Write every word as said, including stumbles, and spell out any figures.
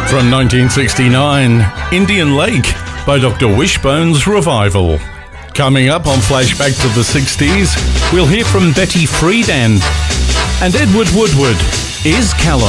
From nineteen sixty-nine, Indian Lake by Doctor Wishbone's Revival. Coming up on Flashback to the sixties, we'll hear from Betty Friedan and Edward Woodward, Is Callum.